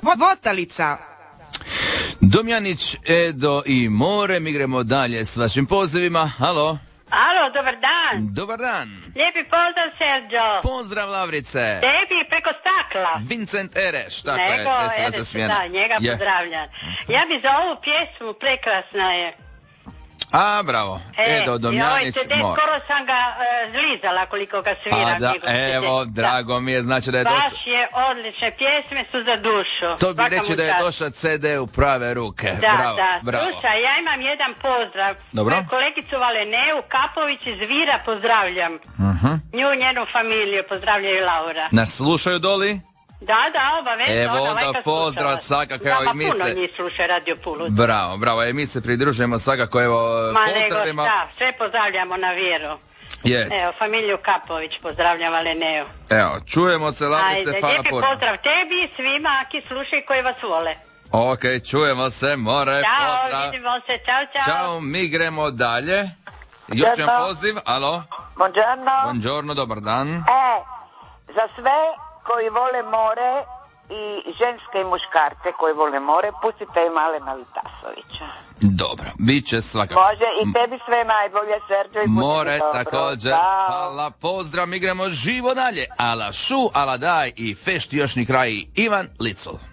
Votalica. Domjanić, Edo i More, mi gremo dalje s vašim pozivima. Halo. Alo, dobar dan. Dobar dan. Lijepi pozdrav, Sergio. Pozdrav, Lavrice. Lijepi preko stakla. Vincent Ereš, tako Nego, je. Ereš, da, njega pozdravljam. Ja bi za ovu pjesmu, prekrasna je. A, bravo. Edo Domjanić, CD, skoro sam ga zlizala koliko ga sviram. Da, evo, drago mi je, znači da je došao. Baš je odlične, pjesme su za dušu. To bi reći da je došao CD u prave ruke. Da, bravo. Slušaj, ja imam jedan pozdrav. Dobro. Moju kolegicu Valeneu Kapović iz Vira pozdravljam. Nju, njenu familiju pozdravljaju Laura. Nas slušaju doli? Da, obavezno. Evo onda pozdrav svakako. Evo, mi puno njih sluša Radio Pulus. Bravo, mi se pridružujemo svakako, evo, pozdravima. Nego šta, sve pozdravljamo na Viru. Je. Evo, familiju Kapović pozdravljam, Valeneu. Evo, čujemo se, Lavrice, hvala lijepi puno. pozdrav tebi i svima ki slušaju koji vas vole. Ok, čujemo se, More, Ćao, pozdrav. vidimo se, čao. Ćao, mi gremo dalje. Još jedan poziv, alo? Buongiorno, dobar dan. Za sve koji vole more i ženske i muškarce koji vole more, pustite i Malena Vitasovića. Dobro, bit će svakako. Može, i tebi sve najbolje, Sergio, i More također. Hvala, pozdrav, mi gremo živo dalje. Ala šu, ala daj i fešti još ni kraj. Ivan Licul.